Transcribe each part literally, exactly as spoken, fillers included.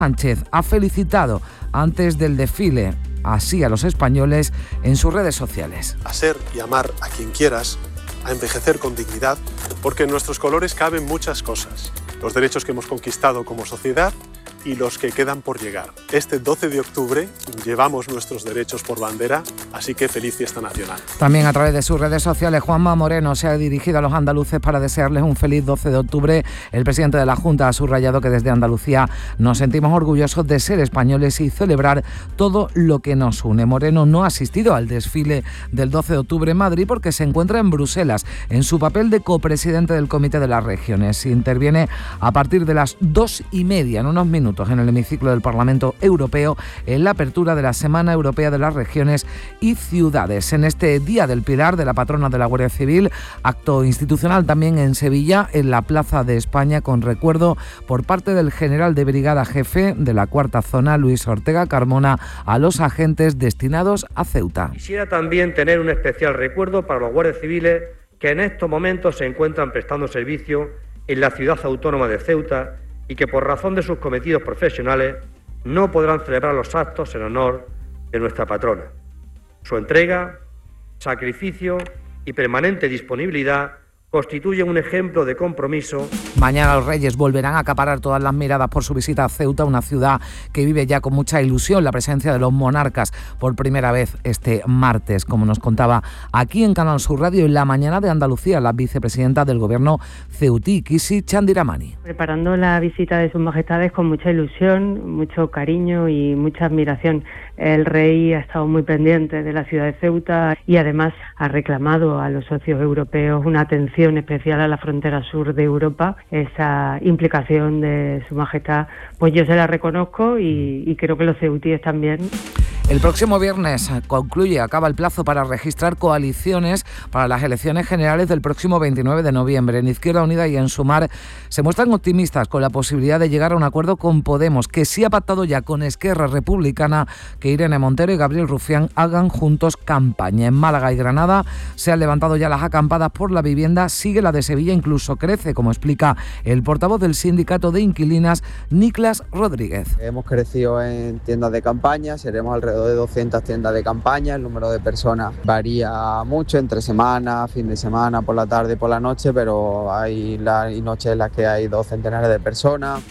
Sánchez ha felicitado antes del desfile así a los españoles en sus redes sociales. A ser y amar a quien quieras, a envejecer con dignidad, porque en nuestros colores caben muchas cosas. Los derechos que hemos conquistado como sociedad y los que quedan por llegar. Este doce de octubre llevamos nuestros derechos por bandera, así que feliz fiesta nacional. También a través de sus redes sociales, Juanma Moreno se ha dirigido a los andaluces para desearles un feliz doce de octubre. El presidente de la Junta ha subrayado que desde Andalucía nos sentimos orgullosos de ser españoles y celebrar todo lo que nos une. Moreno no ha asistido al desfile del doce de octubre en Madrid porque se encuentra en Bruselas, en su papel de copresidente del Comité de las Regiones. Interviene a partir de las dos y media, en unos minutos, en el hemiciclo del Parlamento Europeo, en la apertura de la Semana Europea de las Regiones y Ciudades. En este Día del Pilar de la patrona de la Guardia Civil, acto institucional también en Sevilla, en la Plaza de España, con recuerdo por parte del general de brigada jefe de la Cuarta Zona, Luis Ortega Carmona, a los agentes destinados a Ceuta. Quisiera también tener un especial recuerdo para los guardias civiles que en estos momentos se encuentran prestando servicio en la ciudad autónoma de Ceuta y que por razón de sus cometidos profesionales no podrán celebrar los actos en honor de nuestra patrona. Su entrega, sacrificio y permanente disponibilidad constituyen un ejemplo de compromiso. Mañana los Reyes volverán a acaparar todas las miradas por su visita a Ceuta, una ciudad que vive ya con mucha ilusión la presencia de los monarcas por primera vez este martes, como nos contaba aquí en Canal Sur Radio en la mañana de Andalucía la vicepresidenta del gobierno ceutí, Kisi Chandiramani. Preparando la visita de sus majestades con mucha ilusión, mucho cariño y mucha admiración. El rey ha estado muy pendiente de la ciudad de Ceuta y además ha reclamado a los socios europeos una atención especial a la frontera sur de Europa. Esa implicación de su majestad, pues yo se la reconozco y, y creo que los ceutíes también. El próximo viernes concluye, acaba el plazo para registrar coaliciones para las elecciones generales del próximo veintinueve de noviembre. En Izquierda Unida y en Sumar se muestran optimistas con la posibilidad de llegar a un acuerdo con Podemos, que sí ha pactado ya con Esquerra Republicana que Irene Montero y Gabriel Rufián hagan juntos campaña. En Málaga y Granada se han levantado ya las acampadas por la vivienda, sigue la de Sevilla, incluso crece, como explica el portavoz del sindicato de inquilinas, Niklas Rodríguez. Hemos crecido en tiendas de campaña, seremos alrededor de doscientas tiendas de campaña. El número de personas varía mucho entre semana, fin de semana, por la tarde, por la noche, pero hay, la, hay noches en las que hay dos centenares de personas.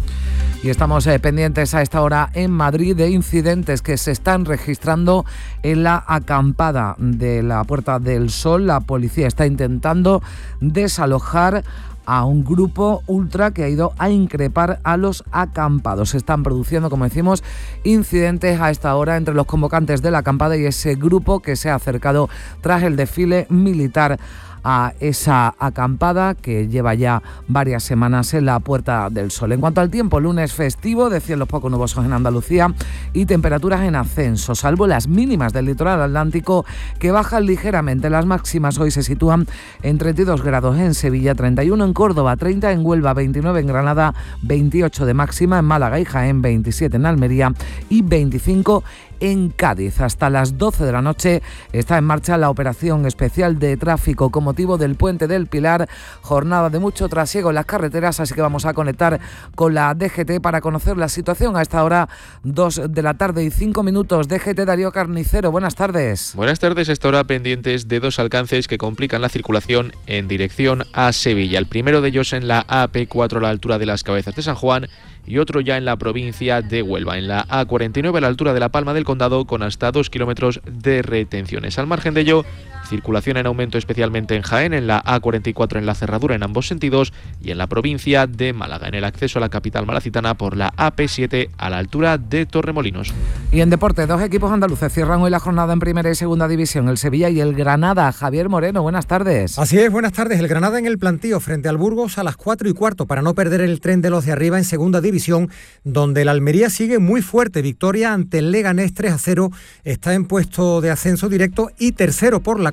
Y estamos eh, pendientes a esta hora en Madrid de incidentes que se están registrando en la acampada de la Puerta del Sol. La policía está intentando desalojar a un grupo ultra que ha ido a increpar a los acampados. Se están produciendo, como decimos, incidentes a esta hora entre los convocantes de la acampada y ese grupo que se ha acercado tras el desfile militar a esa acampada que lleva ya varias semanas en la Puerta del Sol. En cuanto al tiempo, lunes festivo, de cielos poco nubosos en Andalucía y temperaturas en ascenso, salvo las mínimas del litoral atlántico que bajan ligeramente. Las máximas hoy se sitúan en treinta y dos grados en Sevilla, treinta y uno en Córdoba, treinta en Huelva, veintinueve en Granada, veintiocho de máxima en Málaga y Jaén, veintisiete en Almería y veinticinco en Cádiz. Hasta las doce de la noche está en marcha la operación especial de tráfico con motivo del Puente del Pilar, jornada de mucho trasiego en las carreteras, así que vamos a conectar con la D G T para conocer la situación a esta hora, dos de la tarde y cinco minutos. D G T, Darío Carnicero, buenas tardes. Buenas tardes, esta hora pendientes de dos alcances que complican la circulación en dirección a Sevilla. El primero de ellos en la A P cuatro a la altura de las Cabezas de San Juan y otro ya en la provincia de Huelva, en la A cuarenta y nueve a la altura de la Palma del Condado, con hasta dos kilómetros de retenciones. Al margen de ello, circulación en aumento especialmente en Jaén, en la A cuarenta y cuatro en la cerradura en ambos sentidos y en la provincia de Málaga, en el acceso a la capital malacitana por la A P siete a la altura de Torremolinos. Y en deporte, dos equipos andaluces cierran hoy la jornada en primera y segunda división, el Sevilla y el Granada. Javier Moreno, buenas tardes. Así es, buenas tardes. El Granada en el plantío frente al Burgos a las cuatro y cuarto para no perder el tren de los de arriba en segunda división, donde el Almería sigue muy fuerte. Victoria ante el Leganés tres a cero, está en puesto de ascenso directo y tercero por la Copa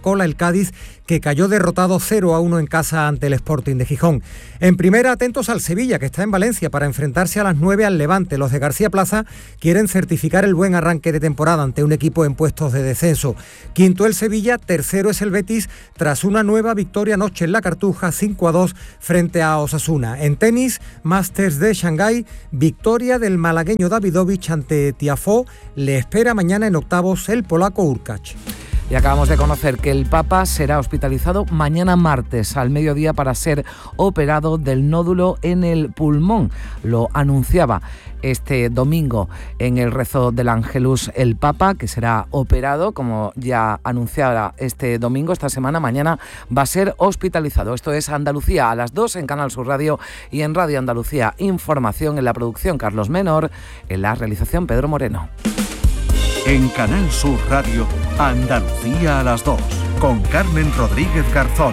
cola el Cádiz, que cayó derrotado cero a uno en casa ante el Sporting de Gijón. En primera, atentos al Sevilla, que está en Valencia para enfrentarse a las nueve al Levante. Los de García Plaza quieren certificar el buen arranque de temporada ante un equipo en puestos de descenso. Quinto el Sevilla, tercero es el Betis, tras una nueva victoria anoche en la Cartuja, cinco a dos frente a Osasuna. En tenis, Masters de Shanghái, victoria del malagueño Davidovich ante Tiafoe. Le espera mañana en octavos el polaco Urkacz. Y acabamos de conocer que el Papa será hospitalizado mañana martes al mediodía para ser operado del nódulo en el pulmón. Lo anunciaba este domingo en el rezo del Ángelus el Papa, que será operado, como ya anunciaba este domingo, esta semana, mañana va a ser hospitalizado. Esto es Andalucía a las dos en Canal Sur Radio y en Radio Andalucía Información. En la producción Carlos Menor, en la realización Pedro Moreno. En Canal Sur Radio, Andalucía a las dos, con Carmen Rodríguez Garzón.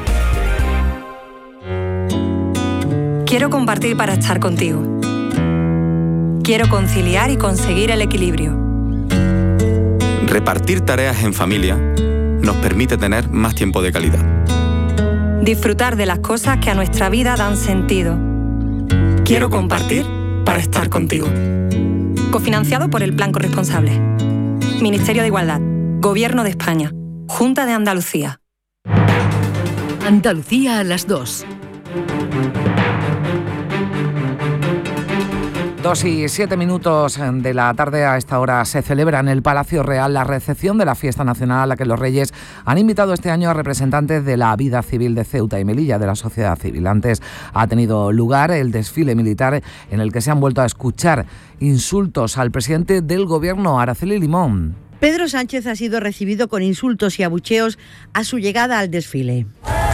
Quiero compartir para estar contigo. Quiero conciliar y conseguir el equilibrio. Repartir tareas en familia nos permite tener más tiempo de calidad. Disfrutar de las cosas que a nuestra vida dan sentido. Quiero compartir para estar contigo. Cofinanciado por el Plan Corresponsable. Ministerio de Igualdad, Gobierno de España, Junta de Andalucía. Andalucía a las dos. Dos y siete minutos de la tarde. A esta hora se celebra en el Palacio Real la recepción de la Fiesta Nacional, a la que los Reyes han invitado este año a representantes de la vida civil de Ceuta y Melilla, de la sociedad civil. Antes ha tenido lugar el desfile militar, en el que se han vuelto a escuchar insultos al presidente del Gobierno, Araceli Limón. Pedro Sánchez ha sido recibido con insultos y abucheos a su llegada al desfile.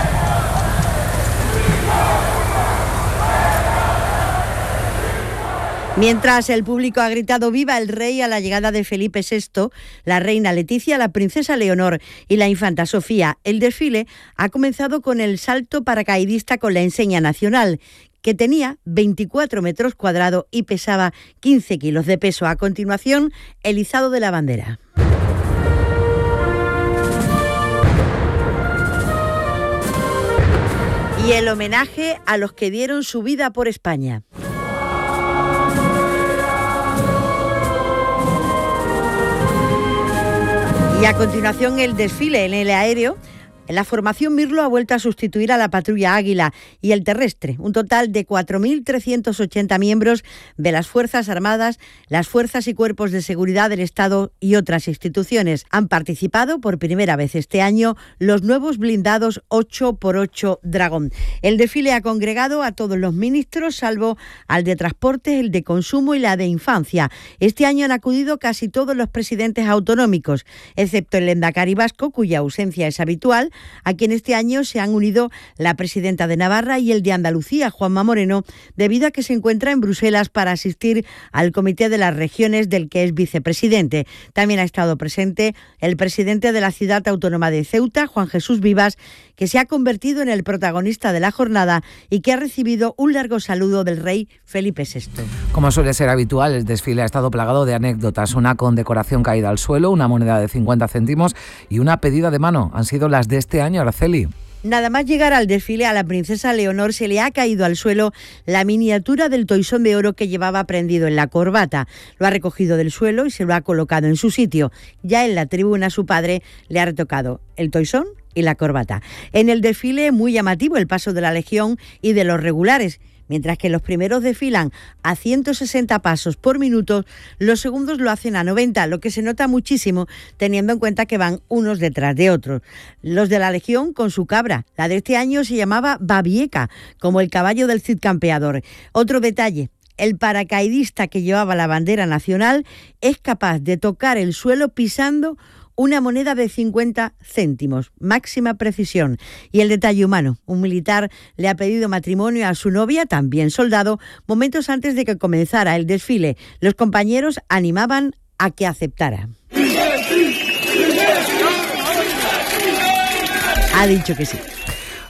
Mientras el público ha gritado «Viva el rey» a la llegada de Felipe sexto, la reina Leticia, la princesa Leonor y la infanta Sofía, el desfile ha comenzado con el salto paracaidista con la enseña nacional, que tenía veinticuatro metros cuadrados y pesaba quince kilos de peso. A continuación, el izado de la bandera. Y el homenaje a los que dieron su vida por España. Y a continuación el desfile en el aéreo. La formación Mirlo ha vuelto a sustituir a la patrulla Águila y el terrestre, un total de cuatro mil trescientos ochenta miembros de las Fuerzas Armadas, las fuerzas y cuerpos de seguridad del Estado y otras instituciones. Han participado por primera vez este año los nuevos blindados ocho por ocho Dragón. El desfile ha congregado a todos los ministros, salvo al de Transportes, el de Consumo y la de Infancia. Este año han acudido casi todos los presidentes autonómicos, excepto el Lehendakari vasco, cuya ausencia es habitual, a quien este año se han unido la presidenta de Navarra y el de Andalucía, Juanma Moreno, debido a que se encuentra en Bruselas para asistir al Comité de las Regiones, del que es vicepresidente. También ha estado presente el presidente de la Ciudad Autónoma de Ceuta, Juan Jesús Vivas, que se ha convertido en el protagonista de la jornada y que ha recibido un largo saludo del rey Felipe sexto. Como suele ser habitual, el desfile ha estado plagado de anécdotas, una condecoración caída al suelo, una moneda de cincuenta céntimos y una pedida de mano. Han sido las de este año, Araceli. Nada más llegar al desfile, a la princesa Leonor se le ha caído al suelo la miniatura del toisón de oro que llevaba prendido en la corbata. Lo ha recogido del suelo y se lo ha colocado en su sitio. Ya en la tribuna su padre le ha retocado el toisón y la corbata. En el desfile, muy llamativo el paso de la Legión y de los regulares. Mientras que los primeros desfilan a ciento sesenta pasos por minuto, los segundos lo hacen a noventa, lo que se nota muchísimo teniendo en cuenta que van unos detrás de otros. Los de la Legión con su cabra, la de este año se llamaba Babieca, como el caballo del Cid Campeador. Otro detalle: el paracaidista que llevaba la bandera nacional es capaz de tocar el suelo pisando una moneda de cincuenta céntimos, máxima precisión. Y el detalle humano: un militar le ha pedido matrimonio a su novia, también soldado, momentos antes de que comenzara el desfile. Los compañeros animaban a que aceptara. Ha dicho que sí.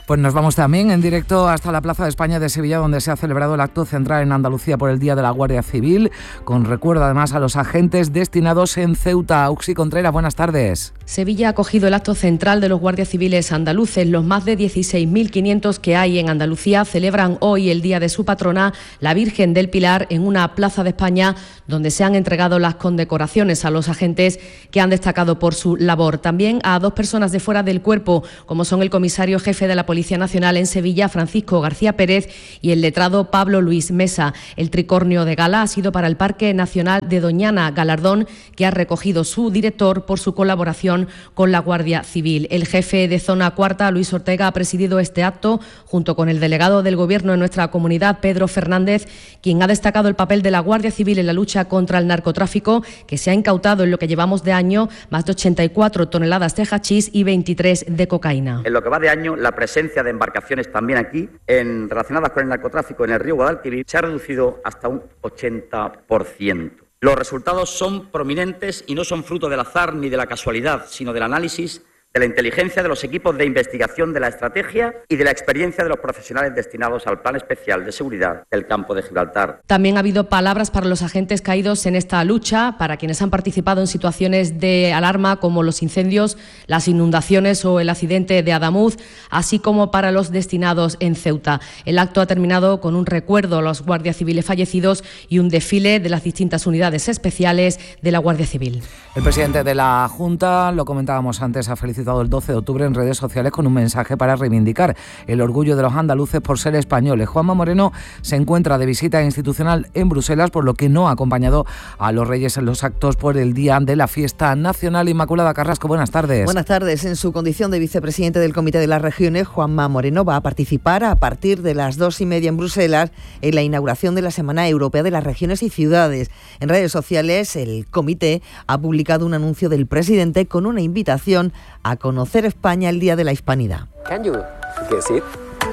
Pues nos vamos también en directo hasta la Plaza de España de Sevilla, donde se ha celebrado el acto central en Andalucía por el Día de la Guardia Civil, con recuerdo además a los agentes destinados en Ceuta. Uxi Contreras, buenas tardes. Sevilla ha acogido el acto central de los guardias civiles andaluces. Los más de dieciséis mil quinientos que hay en Andalucía celebran hoy el día de su patrona, la Virgen del Pilar, en una plaza de España donde se han entregado las condecoraciones a los agentes que han destacado por su labor. También a dos personas de fuera del cuerpo, como son el comisario jefe de la Policía Nacional en Sevilla, Francisco García Pérez, y el letrado Pablo Luis Mesa. El tricornio de gala ha sido para el Parque Nacional de Doñana, galardón que ha recogido su director por su colaboración con la Guardia Civil. El jefe de Zona Cuarta, Luis Ortega, ha presidido este acto junto con el delegado del Gobierno en nuestra comunidad, Pedro Fernández, quien ha destacado el papel de la Guardia Civil en la lucha contra el narcotráfico, que se ha incautado en lo que llevamos de año más de ochenta y cuatro toneladas de hachís y veintitrés de cocaína. En lo que va de año, la presencia de embarcaciones también aquí, en, relacionadas con el narcotráfico en el río Guadalquivir, se ha reducido hasta un ochenta por ciento. Los resultados son prominentes y no son fruto del azar ni de la casualidad, sino del análisis de la inteligencia de los equipos de investigación de la estrategia y de la experiencia de los profesionales destinados al Plan Especial de Seguridad del Campo de Gibraltar. También ha habido palabras para los agentes caídos en esta lucha, para quienes han participado en situaciones de alarma como los incendios, las inundaciones o el accidente de Adamuz, así como para los destinados en Ceuta. El acto ha terminado con un recuerdo a los guardias civiles fallecidos y un desfile de las distintas unidades especiales de la Guardia Civil. El presidente de la Junta, lo comentábamos antes, ha felicitado el doce de octubre en redes sociales con un mensaje para reivindicar el orgullo de los andaluces por ser españoles. Juanma Moreno se encuentra de visita institucional en Bruselas, por lo que no ha acompañado a los Reyes en los actos por el día de la fiesta nacional. Inmaculada Carrasco, buenas tardes. Buenas tardes. En su condición de vicepresidente del Comité de las Regiones, Juanma Moreno va a participar a partir de las dos y media en Bruselas en la inauguración de la Semana Europea de las Regiones y Ciudades. En redes sociales, el comité ha publicado un anuncio del presidente con una invitación a conocer España el Día de la Hispanidad. Can you guess it?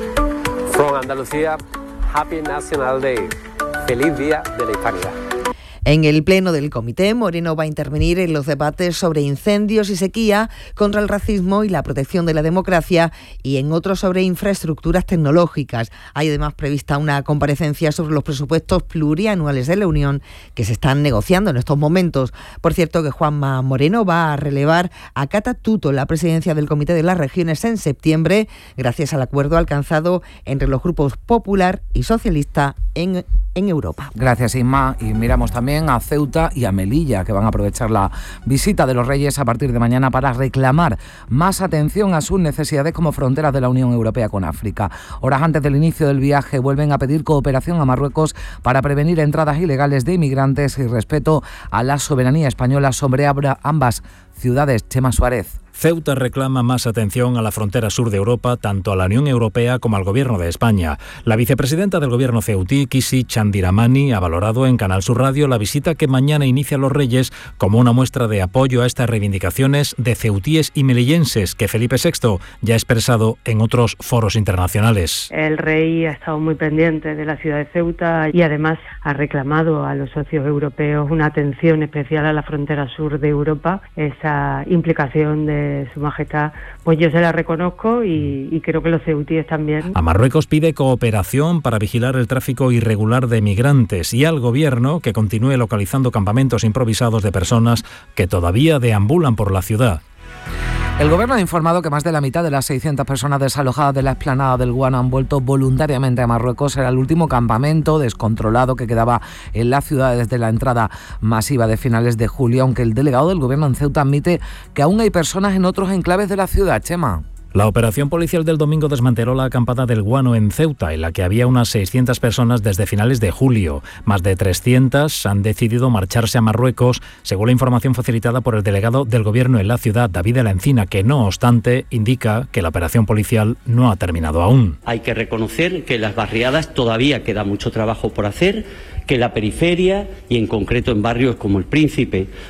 From Andalucía, Happy National Day. Feliz Día de la Hispanidad. En el pleno del comité, Moreno va a intervenir en los debates sobre incendios y sequía, contra el racismo y la protección de la democracia, y en otros sobre infraestructuras tecnológicas. Hay además prevista una comparecencia sobre los presupuestos plurianuales de la Unión que se están negociando en estos momentos. Por cierto, que Juanma Moreno va a relevar a Cata Tuto la presidencia del Comité de las Regiones en septiembre, gracias al acuerdo alcanzado entre los grupos Popular y Socialista en, en Europa. Gracias, Inma. Y miramos también a Ceuta y a Melilla, que van a aprovechar la visita de los Reyes a partir de mañana para reclamar más atención a sus necesidades como fronteras de la Unión Europea con África. Horas antes del inicio del viaje vuelven a pedir cooperación a Marruecos para prevenir entradas ilegales de inmigrantes y respeto a la soberanía española sobre ambas ciudades. Chema Suárez. Ceuta reclama más atención a la frontera sur de Europa, tanto a la Unión Europea como al Gobierno de España. La vicepresidenta del Gobierno ceutí, Kisi Chandiramani, ha valorado en Canal Sur Radio la visita que mañana inicia los Reyes como una muestra de apoyo a estas reivindicaciones de ceutíes y melillenses que Felipe sexto ya ha expresado en otros foros internacionales. El rey ha estado muy pendiente de la ciudad de Ceuta y además ha reclamado a los socios europeos una atención especial a la frontera sur de Europa. Esa implicación de Su Majestad, pues yo se la reconozco y, y creo que los ceutíes también. A Marruecos pide cooperación para vigilar el tráfico irregular de migrantes y al Gobierno que continúe localizando campamentos improvisados de personas que todavía deambulan por la ciudad. El Gobierno ha informado que más de la mitad de las seiscientas personas desalojadas de la explanada del Guano han vuelto voluntariamente a Marruecos. Era el último campamento descontrolado que quedaba en la ciudad desde la entrada masiva de finales de julio, aunque el delegado del Gobierno en Ceuta admite que aún hay personas en otros enclaves de la ciudad. Chema. La operación policial del domingo desmanteló la acampada del Guano en Ceuta, en la que había unas seiscientas personas desde finales de julio. Más de trescientas han decidido marcharse a Marruecos, según la información facilitada por el delegado del Gobierno en la ciudad, David de la Encina, que no obstante indica que la operación policial no ha terminado aún. Hay que reconocer que en las barriadas todavía queda mucho trabajo por hacer, que la periferia y en concreto en barrios como El Príncipe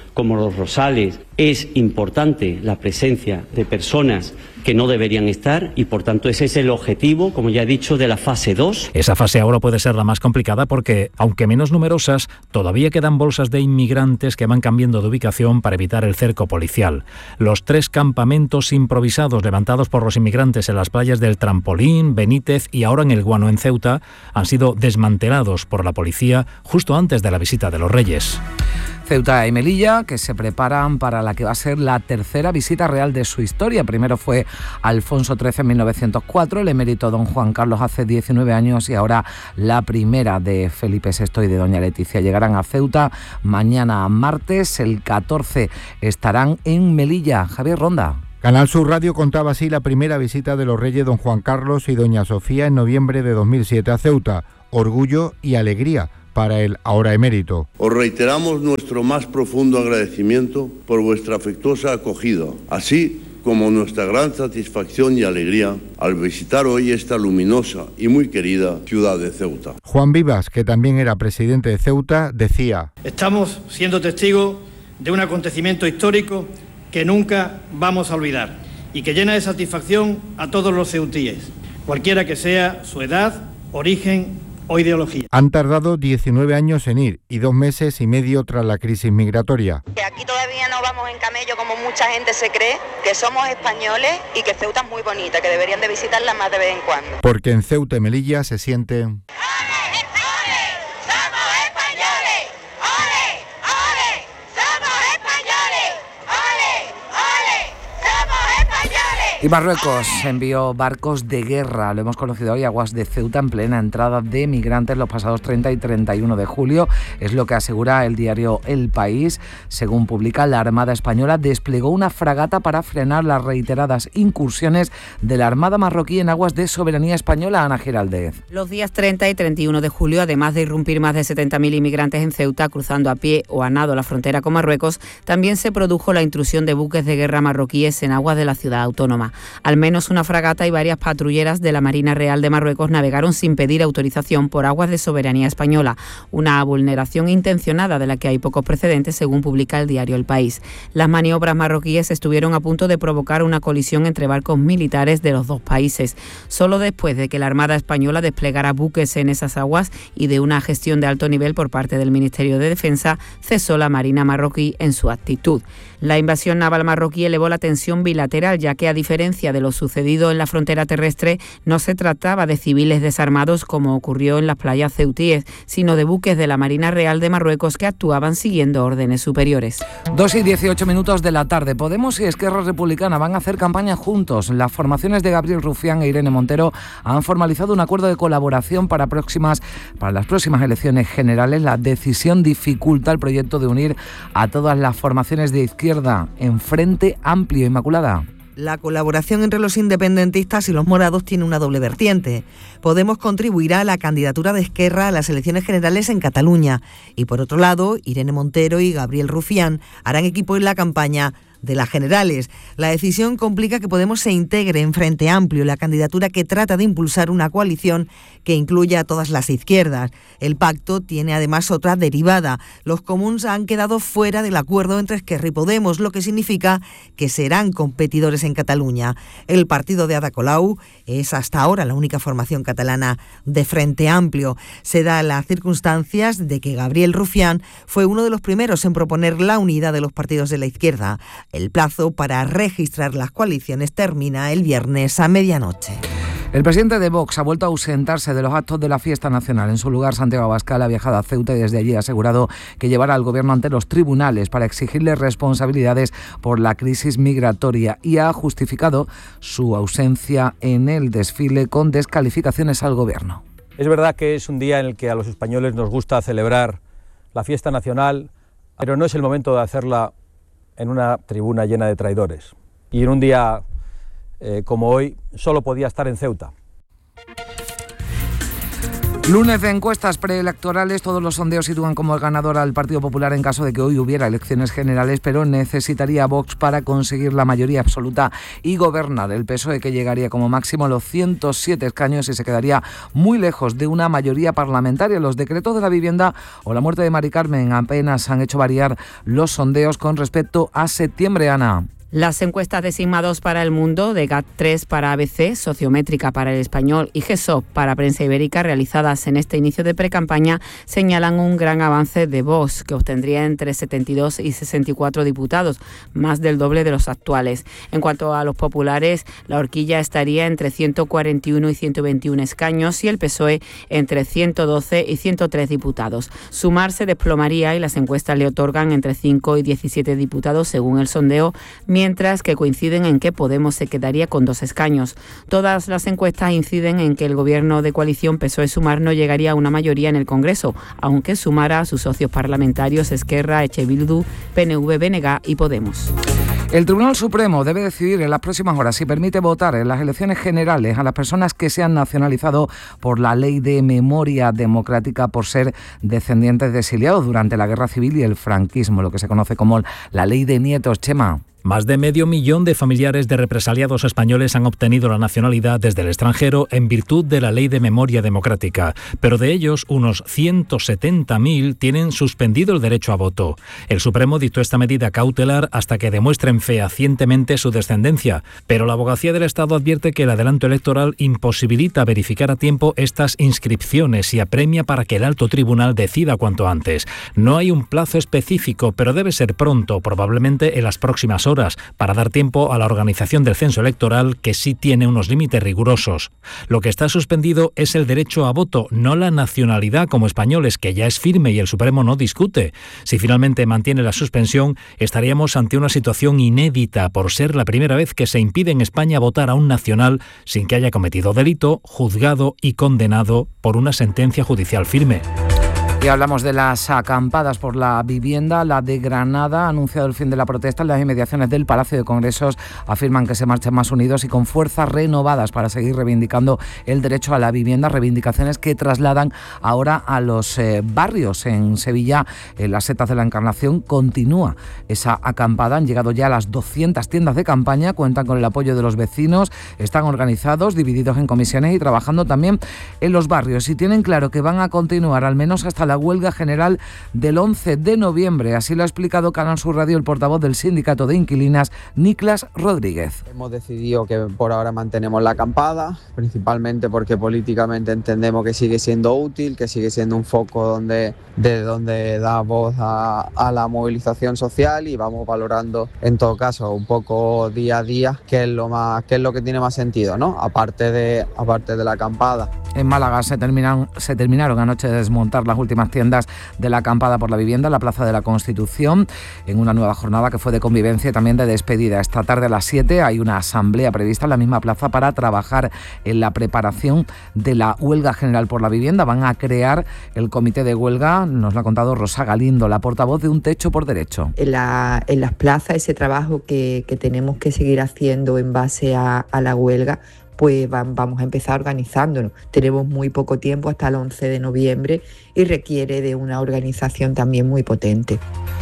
como los Rosales. Es importante la presencia de personas que no deberían estar y, por tanto, ese es el objetivo, como ya he dicho, de la fase dos. Esa fase ahora puede ser la más complicada porque, aunque menos numerosas, todavía quedan bolsas de inmigrantes que van cambiando de ubicación para evitar el cerco policial. Los tres campamentos improvisados levantados por los inmigrantes en las playas del Trampolín, Benítez y ahora en el Guano, en Ceuta, han sido desmantelados por la policía justo antes de la visita de los Reyes. Ceuta y Melilla, que se preparan para la que va a ser la tercera visita real de su historia. Primero fue Alfonso trece en mil novecientos cuatro, el emérito don Juan Carlos hace diecinueve años y ahora la primera de Felipe sexto y de doña Leticia. Llegarán a Ceuta mañana martes, el catorce estarán en Melilla. Javier Ronda. Canal Sur Radio contaba así la primera visita de los reyes don Juan Carlos y doña Sofía en noviembre de dos mil siete a Ceuta. Orgullo y alegría para el ahora emérito. Os reiteramos nuestro más profundo agradecimiento por vuestra afectuosa acogida, así como nuestra gran satisfacción y alegría al visitar hoy esta luminosa y muy querida ciudad de Ceuta. Juan Vivas, que también era presidente de Ceuta, decía: estamos siendo testigos de un acontecimiento histórico que nunca vamos a olvidar y que llena de satisfacción a todos los ceutíes, cualquiera que sea su edad, origen o ideología. Han tardado diecinueve años en ir y dos meses y medio tras la crisis migratoria. Que aquí todavía no vamos en camello como mucha gente se cree, que somos españoles y que Ceuta es muy bonita, que deberían de visitarla más de vez en cuando. Porque en Ceuta y Melilla se sienten... Y Marruecos envió barcos de guerra, lo hemos conocido hoy, aguas de Ceuta en plena entrada de migrantes los pasados treinta y treinta y uno de julio. Es lo que asegura el diario El País. Según publica, la Armada Española desplegó una fragata para frenar las reiteradas incursiones de la Armada marroquí en aguas de soberanía española. Ana Giraldez. Los días treinta y treinta y uno de julio, además de irrumpir más de setenta mil inmigrantes en Ceuta, cruzando a pie o a nado la frontera con Marruecos, también se produjo la intrusión de buques de guerra marroquíes en aguas de la ciudad autónoma. Al menos una fragata y varias patrulleras de la Marina Real de Marruecos navegaron sin pedir autorización por aguas de soberanía española, una vulneración intencionada de la que hay pocos precedentes, según publica el diario El País. Las maniobras marroquíes estuvieron a punto de provocar una colisión entre barcos militares de los dos países. Solo después de que la Armada Española desplegara buques en esas aguas y de una gestión de alto nivel por parte del Ministerio de Defensa, cesó la Marina marroquí en su actitud. La invasión naval marroquí elevó la tensión bilateral, ya que, a diferencia de lo sucedido en la frontera terrestre, no se trataba de civiles desarmados como ocurrió en las playas ceutíes, sino de buques de la Marina Real de Marruecos que actuaban siguiendo órdenes superiores. dos y dieciocho minutos de la tarde. Podemos y Esquerra Republicana van a hacer campaña juntos. Las formaciones de Gabriel Rufián e Irene Montero han formalizado un acuerdo de colaboración para, próximas, para las próximas elecciones generales. La decisión dificulta el proyecto de unir a todas las formaciones de izquierda en Frente Amplio. Inmaculada. La colaboración entre los independentistas y los morados tiene una doble vertiente. Podemos contribuirá a la candidatura de Esquerra a las elecciones generales en Cataluña y, por otro lado, Irene Montero y Gabriel Rufián harán equipo en la campaña de las generales. La decisión complica que Podemos se integre en Frente Amplio, la candidatura que trata de impulsar una coalición que incluya a todas las izquierdas. El pacto tiene además otra derivada. Los comuns han quedado fuera del acuerdo entre Esquerra y Podemos, lo que significa que serán competidores en Cataluña. El partido de Ada Colau es hasta ahora la única formación catalana de Frente Amplio. Se da las circunstancias de que Gabriel Rufián fue uno de los primeros en proponer la unidad de los partidos de la izquierda. El plazo para registrar las coaliciones termina el viernes a medianoche. El presidente de Vox ha vuelto a ausentarse de los actos de la fiesta nacional. En su lugar, Santiago Abascal ha viajado a Ceuta y desde allí ha asegurado que llevará al gobierno ante los tribunales para exigirle responsabilidades por la crisis migratoria y ha justificado su ausencia en el desfile con descalificaciones al gobierno. Es verdad que es un día en el que a los españoles nos gusta celebrar la fiesta nacional, pero no es el momento de hacerla en una tribuna llena de traidores. Y en un día eh, como hoy, solo podía estar en Ceuta. Lunes de encuestas preelectorales, todos los sondeos sitúan como el ganador al Partido Popular en caso de que hoy hubiera elecciones generales, pero necesitaría Vox para conseguir la mayoría absoluta y gobernar. El P S O E, que llegaría como máximo a los ciento siete escaños y se quedaría muy lejos de una mayoría parlamentaria. Los decretos de la vivienda o la muerte de Mari Carmen apenas han hecho variar los sondeos con respecto a septiembre, Ana. Las encuestas de Sigma dos para El Mundo, de G A T tres para A B C, Sociométrica para El Español y G S O P para Prensa Ibérica, realizadas en este inicio de precampaña, señalan un gran avance de Vox, que obtendría entre setenta y dos y sesenta y cuatro diputados, más del doble de los actuales. En cuanto a los populares, la horquilla estaría entre ciento cuarenta y uno y ciento veintiuno escaños y el P S O E entre ciento doce y ciento tres diputados. Sumar se desplomaría y las encuestas le otorgan entre cinco y diecisiete diputados según el sondeo, mientras que coinciden en que Podemos se quedaría con dos escaños. Todas las encuestas inciden en que el gobierno de coalición P S O E-Sumar no llegaría a una mayoría en el Congreso, aunque sumara a sus socios parlamentarios Esquerra, Eche Bildu, P N V, B N G y Podemos. El Tribunal Supremo debe decidir en las próximas horas si permite votar en las elecciones generales a las personas que se han nacionalizado por la Ley de Memoria Democrática por ser descendientes de exiliados durante la Guerra Civil y el franquismo, lo que se conoce como la Ley de Nietos. Chema. Más de medio millón de familiares de represaliados españoles han obtenido la nacionalidad desde el extranjero en virtud de la Ley de Memoria Democrática, pero de ellos unos ciento setenta mil tienen suspendido el derecho a voto. El Supremo dictó esta medida cautelar hasta que demuestren fehacientemente su descendencia, pero la Abogacía del Estado advierte que el adelanto electoral imposibilita verificar a tiempo estas inscripciones y apremia para que el alto tribunal decida cuanto antes. No hay un plazo específico, pero debe ser pronto, probablemente en las próximas horas. horas para dar tiempo a la organización del censo electoral, que sí tiene unos límites rigurosos. Lo que está suspendido es el derecho a voto, no la nacionalidad como españoles, que ya es firme y el Supremo no discute. Si finalmente mantiene la suspensión, estaríamos ante una situación inédita por ser la primera vez que se impide en España votar a un nacional sin que haya cometido delito, juzgado y condenado por una sentencia judicial firme. Y hablamos de las acampadas por la vivienda. La de Granada ha anunciado el fin de la protesta en las inmediaciones del Palacio de Congresos. Afirman que se marchan más unidos y con fuerzas renovadas para seguir reivindicando el derecho a la vivienda, reivindicaciones que trasladan ahora a los eh, barrios. En Sevilla, en las Setas de la Encarnación, continúa esa acampada. Han llegado ya a las doscientas tiendas de campaña, cuentan con el apoyo de los vecinos, están organizados, divididos en comisiones y trabajando también en los barrios. Y tienen claro que van a continuar al menos hasta la huelga general del once de noviembre. Así lo ha explicado Canal Sur Radio el portavoz del Sindicato de Inquilinas, Niklas Rodríguez. Hemos decidido que por ahora mantenemos la acampada, principalmente porque políticamente entendemos que sigue siendo útil, que sigue siendo un foco donde, de donde da voz a, a la movilización social, y vamos valorando en todo caso un poco día a día qué es lo más, qué es lo que tiene más sentido, ¿no? Aparte de, aparte de la acampada. En Málaga se terminaron, se terminaron anoche de desmontar las últimas tiendas de la acampada por la vivienda en la Plaza de la Constitución, en una nueva jornada que fue de convivencia y también de despedida. Esta tarde a las siete hay una asamblea prevista en la misma plaza para trabajar en la preparación de la huelga general por la vivienda. Van a crear el comité de huelga, nos lo ha contado Rosa Galindo, la portavoz de Un Techo por Derecho. En, la, en las plazas, ese trabajo que, que tenemos que seguir haciendo en base a, a la huelga, pues vamos a empezar organizándonos. Tenemos muy poco tiempo, hasta el once de noviembre, y requiere de una organización también muy potente.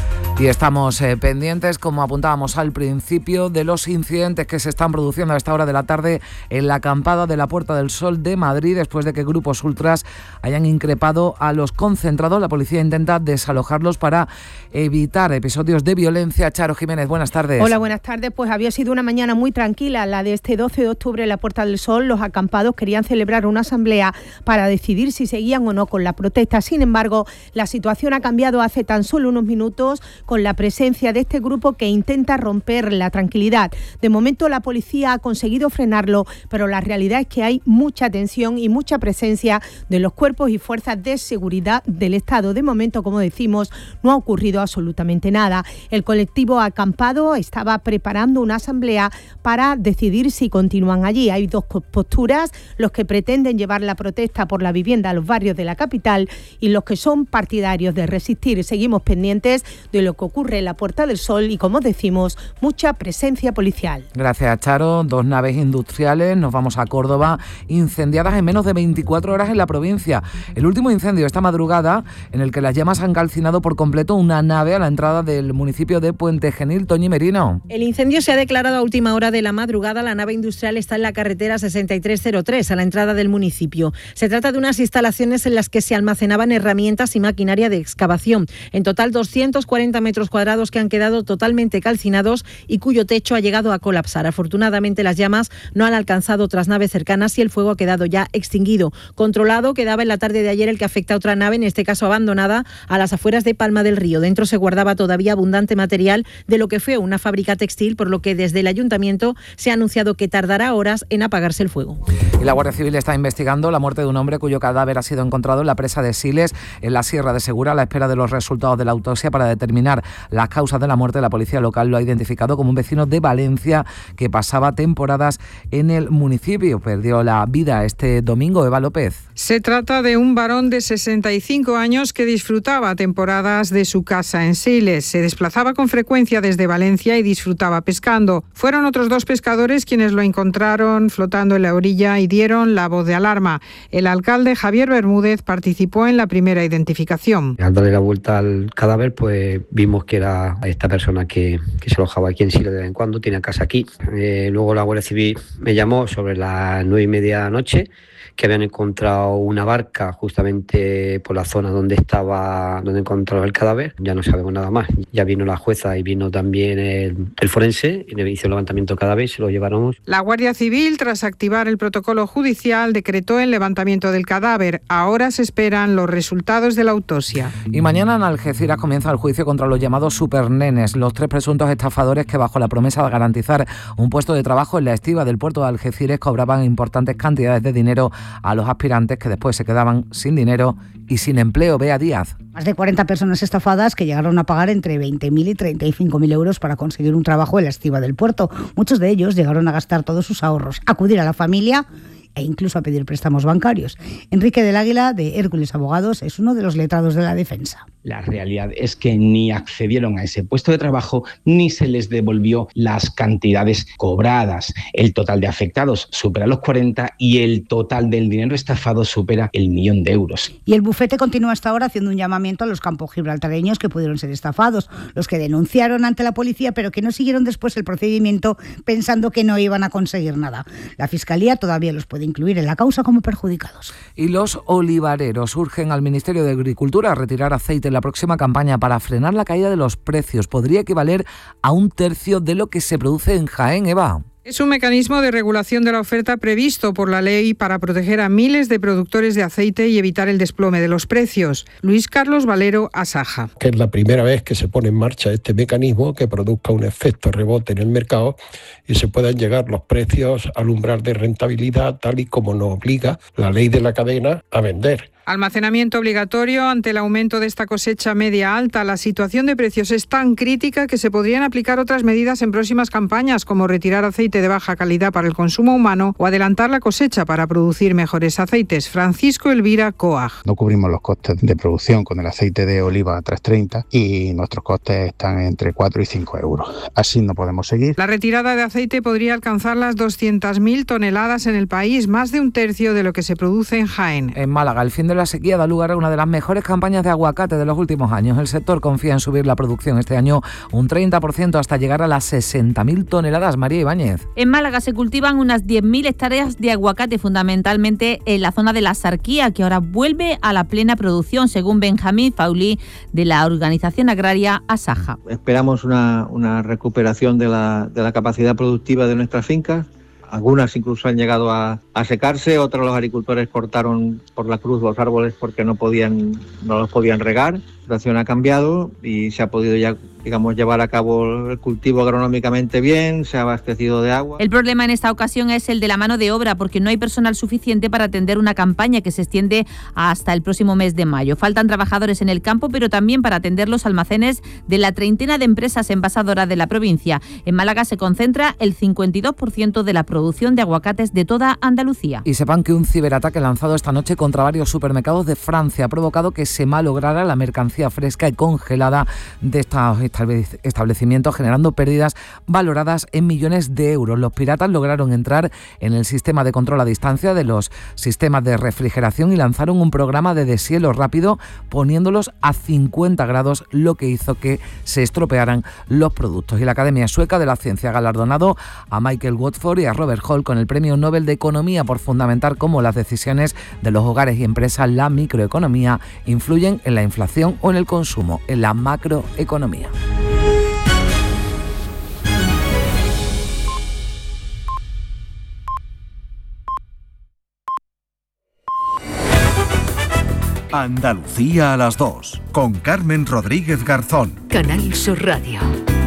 Y estamos eh, pendientes, como apuntábamos al principio, de los incidentes que se están produciendo a esta hora de la tarde en la acampada de la Puerta del Sol de Madrid, después de que grupos ultras hayan increpado a los concentrados. La policía intenta desalojarlos para evitar episodios de violencia. Charo Jiménez, buenas tardes. Hola, buenas tardes. Pues había sido una mañana muy tranquila, la de este doce de octubre en la Puerta del Sol. Los acampados querían celebrar una asamblea para decidir si seguían o no con la protesta. Sin embargo, la situación ha cambiado hace tan solo unos minutos, con la presencia de este grupo que intenta romper la tranquilidad. De momento la policía ha conseguido frenarlo, pero la realidad es que hay mucha tensión y mucha presencia de los cuerpos y fuerzas de seguridad del Estado. De momento, como decimos, no ha ocurrido absolutamente nada. El colectivo acampado estaba preparando una asamblea para decidir si continúan allí. Hay dos posturas: los que pretenden llevar la protesta por la vivienda a los barrios de la capital y los que son partidarios de resistir. Seguimos pendientes de lo que ocurre en la Puerta del Sol y, como decimos, mucha presencia policial. Gracias, Charo. Dos naves industriales, nos vamos a Córdoba, incendiadas en menos de veinticuatro horas en la provincia. El último incendio esta madrugada, en el que las llamas han calcinado por completo una nave a la entrada del municipio de Puente Genil. Toñi Merino. El incendio se ha declarado a última hora de la madrugada. La nave industrial está en la carretera sesenta y tres cero tres, a la entrada del municipio. Se trata de unas instalaciones en las que se almacenaban herramientas y maquinaria de excavación. En total, doscientos cuarenta metros cuadrados que han quedado totalmente calcinados y cuyo techo ha llegado a colapsar. Afortunadamente, las llamas no han alcanzado otras naves cercanas y el fuego ha quedado ya extinguido. Controlado quedaba en la tarde de ayer el que afecta a otra nave, en este caso abandonada, a las afueras de Palma del Río. Dentro se guardaba todavía abundante material de lo que fue una fábrica textil, por lo que desde el ayuntamiento se ha anunciado que tardará horas en apagarse el fuego. Y la Guardia Civil está investigando la muerte de un hombre cuyo cadáver ha sido encontrado en la presa de Siles, en la Sierra de Segura, a la espera de los resultados de la autopsia para determinar las causas de la muerte. La policía local lo ha identificado como un vecino de Valencia que pasaba temporadas en el municipio. Perdió la vida este domingo. Eva López. Se trata de un varón de sesenta y cinco años que disfrutaba temporadas de su casa en Siles. Se desplazaba con frecuencia desde Valencia y disfrutaba pescando. Fueron otros dos pescadores quienes lo encontraron flotando en la orilla y dieron la voz de alarma. El alcalde Javier Bermúdez participó en la primera identificación. Al darle la vuelta al cadáver, pues vimos que era esta persona que, que se alojaba aquí en Siles de vez en cuando, tiene casa aquí. Eh, luego la Guardia Civil me llamó sobre las nueve y media de la noche, que habían encontrado una barca justamente por la zona donde estaba, donde encontraba el cadáver. Ya no sabemos nada más. Ya vino la jueza y vino también el, el forense y le hizo el levantamiento del cadáver y se lo llevaron. La Guardia Civil, tras activar el protocolo judicial, decretó el levantamiento del cadáver. Ahora se esperan los resultados de la autopsia. Y mañana en Algeciras comienza el juicio contra los llamados supernenes, los tres presuntos estafadores que, bajo la promesa de garantizar un puesto de trabajo en la estiba del puerto de Algeciras, cobraban importantes cantidades de dinero a los aspirantes que después se quedaban sin dinero y sin empleo. Bea Díaz. Más de cuarenta personas estafadas que llegaron a pagar entre veinte mil y treinta y cinco mil euros para conseguir un trabajo en la estiba del puerto. Muchos de ellos llegaron a gastar todos sus ahorros, acudir a la familia e incluso a pedir préstamos bancarios. Enrique del Águila, de Hércules Abogados, es uno de los letrados de la defensa. La realidad es que ni accedieron a ese puesto de trabajo ni se les devolvió las cantidades cobradas. El total de afectados supera los cuarenta y el total del dinero estafado supera el millón de euros. Y el bufete continúa hasta ahora haciendo un llamamiento a los campos gibraltareños que pudieron ser estafados, los que denunciaron ante la policía pero que no siguieron después el procedimiento pensando que no iban a conseguir nada. La Fiscalía todavía los puede incluir en la causa como perjudicados. Y los olivareros urgen al Ministerio de Agricultura a retirar aceite en la próxima campaña para frenar la caída de los precios. Podría equivaler a un tercio de lo que se produce en Jaén, Eva. Es un mecanismo de regulación de la oferta previsto por la ley para proteger a miles de productores de aceite y evitar el desplome de los precios. Luis Carlos Valero, Asaja. Que es la primera vez que se pone en marcha este mecanismo que produzca un efecto rebote en el mercado y se puedan llegar los precios al umbral de rentabilidad tal y como nos obliga la ley de la cadena a vender. Almacenamiento obligatorio ante el aumento de esta cosecha media alta. La situación de precios es tan crítica que se podrían aplicar otras medidas en próximas campañas, como retirar aceite de baja calidad para el consumo humano o adelantar la cosecha para producir mejores aceites. Francisco Elvira, Coag. No cubrimos los costes de producción con el aceite de oliva a tres treinta y nuestros costes están entre cuatro y cinco euros. Así no podemos seguir. La retirada de aceite podría alcanzar las doscientas mil toneladas en el país, más de un tercio de lo que se produce en Jaén. En Málaga, el fin de la sequía da lugar a una de las mejores campañas de aguacate de los últimos años. El sector confía en subir la producción este año un treinta por ciento hasta llegar a las sesenta mil toneladas. María Ibáñez. En Málaga se cultivan unas diez mil hectáreas de aguacate, fundamentalmente en la zona de la Sarquía, que ahora vuelve a la plena producción, según Benjamín Faulí, de la organización agraria Asaja. Esperamos una, una recuperación de la, de la capacidad productiva de nuestras fincas. Algunas incluso han llegado a, a secarse, otros los agricultores cortaron por la cruz los árboles porque no podían, no los podían regar. La situación ha cambiado y se ha podido ya, digamos, llevar a cabo el cultivo agronómicamente bien, se ha abastecido de agua. El problema en esta ocasión es el de la mano de obra, porque no hay personal suficiente para atender una campaña que se extiende hasta el próximo mes de mayo. Faltan trabajadores en el campo, pero también para atender los almacenes de la treintena de empresas envasadoras de la provincia. En Málaga se concentra el cincuenta y dos por ciento de la producción de aguacates de toda Andalucía. Y sepan que un ciberataque lanzado esta noche contra varios supermercados de Francia ha provocado que se malograra la mercancía fresca y congelada de estos establecimientos, generando pérdidas valoradas en millones de euros. Los piratas lograron entrar en el sistema de control a distancia de los sistemas de refrigeración y lanzaron un programa de deshielo rápido poniéndolos a cincuenta grados, lo que hizo que se estropearan los productos. Y la Academia Sueca de la Ciencia ha galardonado a Michael Watford y a Robert Hall con el Premio Nobel de Economía por fundamentar cómo las decisiones de los hogares y empresas, la microeconomía, influyen en la inflación o en el consumo, en la macroeconomía. Andalucía a las dos, con Carmen Rodríguez Garzón. Canal Sur Radio.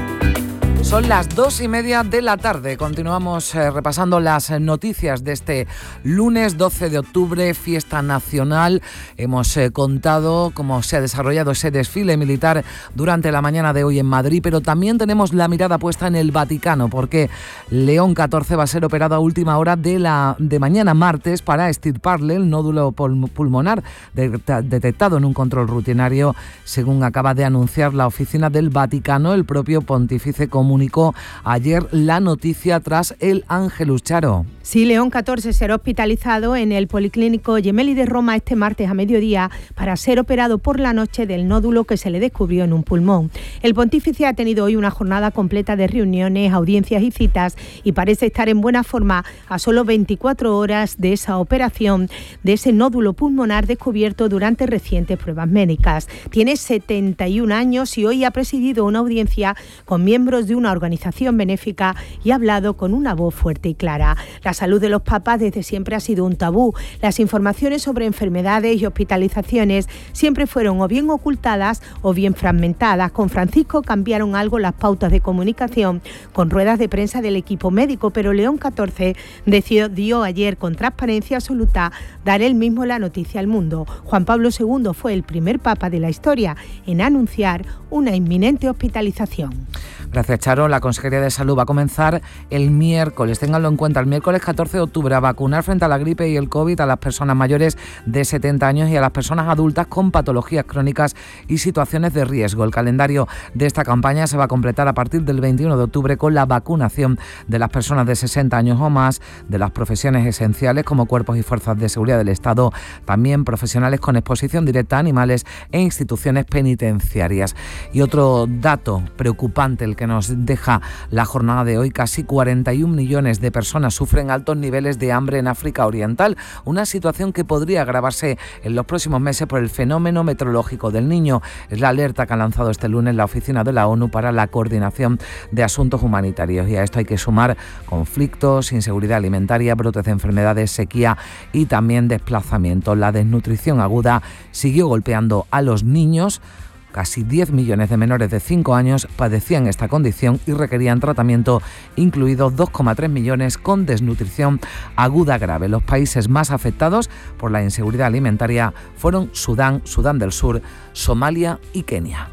Son las dos y media de la tarde. Continuamos eh, repasando las noticias de este lunes doce de octubre, fiesta nacional. Hemos eh, contado cómo se ha desarrollado ese desfile militar durante la mañana de hoy en Madrid, pero también tenemos la mirada puesta en el Vaticano, porque León catorce va a ser operado a última hora de, la, de mañana martes para extirparle el nódulo pulmonar de, detectado en un control rutinario, según acaba de anunciar la oficina del Vaticano. El propio pontífice comunicó ayer la noticia tras el Ángelus. Charo. Sí, León catorce será hospitalizado en el Policlínico Gemelli de Roma este martes a mediodía para ser operado por la noche del nódulo que se le descubrió en un pulmón. El pontífice ha tenido hoy una jornada completa de reuniones, audiencias y citas y parece estar en buena forma a solo veinticuatro horas de esa operación de ese nódulo pulmonar descubierto durante recientes pruebas médicas. Tiene setenta y un años y hoy ha presidido una audiencia con miembros de una organización benéfica y ha hablado con una voz fuerte y clara. La salud de los papas desde siempre ha sido un tabú. Las informaciones sobre enfermedades y hospitalizaciones siempre fueron o bien ocultadas o bien fragmentadas. Con Francisco cambiaron algo las pautas de comunicación con ruedas de prensa del equipo médico, pero León catorce decidió ayer con transparencia absoluta dar él mismo la noticia al mundo. Juan Pablo segundo fue el primer papa de la historia en anunciar una inminente hospitalización. Gracias, Charo. La Consejería de Salud va a comenzar el miércoles, ténganlo en cuenta, el miércoles catorce de octubre, a vacunar frente a la gripe y el COVID a las personas mayores de setenta años y a las personas adultas con patologías crónicas y situaciones de riesgo. El calendario de esta campaña se va a completar a partir del veintiuno de octubre con la vacunación de las personas de sesenta años o más, de las profesiones esenciales como cuerpos y fuerzas de seguridad del Estado, también profesionales con exposición directa a animales e instituciones penitenciarias. Y otro dato preocupante, el que nos deja la jornada de hoy: casi cuarenta y un millones de personas sufren altos niveles de hambre en África Oriental, una situación que podría agravarse en los próximos meses por el fenómeno meteorológico del Niño. Es la alerta que ha lanzado este lunes la Oficina de la ONU para la Coordinación de Asuntos Humanitarios, y a esto hay que sumar conflictos, inseguridad alimentaria, brotes de enfermedades, sequía y también desplazamiento. La desnutrición aguda siguió golpeando a los niños. Casi diez millones de menores de cinco años padecían esta condición y requerían tratamiento, incluidos dos coma tres millones con desnutrición aguda grave. Los países más afectados por la inseguridad alimentaria fueron Sudán, Sudán del Sur, Somalia y Kenia.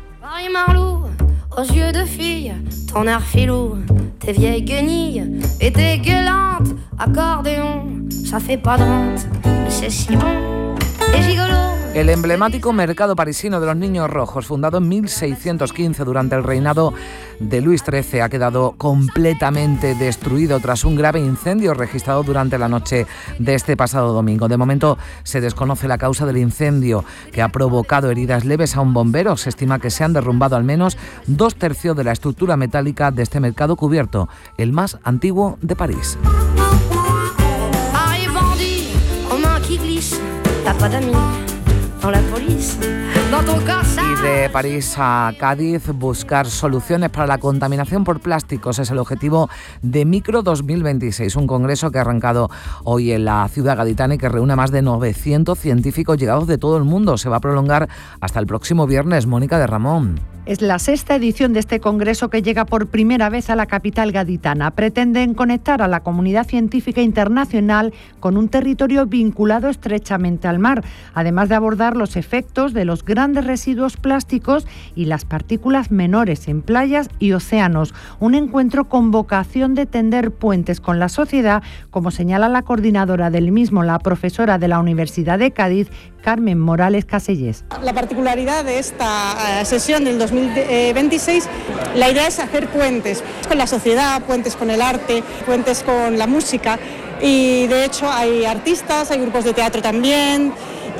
Aux yeux de fille, ton air filou, tes vieilles guenilles et tes gueulantes, accordéon, ça fait pas de honte, mais c'est si bon et gigolo. El emblemático mercado parisino de los Niños Rojos, fundado en mil seiscientos quince durante el reinado de Luis trece, ha quedado completamente destruido tras un grave incendio registrado durante la noche de este pasado domingo. De momento se desconoce la causa del incendio, que ha provocado heridas leves a un bombero. Se estima que se han derrumbado al menos dos tercios de la estructura metálica de este mercado cubierto, el más antiguo de París. Y de París a Cádiz, buscar soluciones para la contaminación por plásticos es el objetivo de Micro dos mil veintiséis, un congreso que ha arrancado hoy en la ciudad gaditana y que reúne a más de novecientos científicos llegados de todo el mundo. Se va a prolongar hasta el próximo viernes. Mónica de Ramón. Es la sexta edición de este congreso que llega por primera vez a la capital gaditana. Pretenden conectar a la comunidad científica internacional con un territorio vinculado estrechamente al mar, además de abordar los efectos de los grandes residuos plásticos y las partículas menores en playas y océanos. Un encuentro con vocación de tender puentes con la sociedad, como señala la coordinadora del mismo, la profesora de la Universidad de Cádiz, Carmen Morales Casellés. La particularidad de esta sesión del dos mil mil veintiséis, la idea es hacer puentes con la sociedad, puentes con el arte, puentes con la música. Y de hecho hay artistas, hay grupos de teatro también.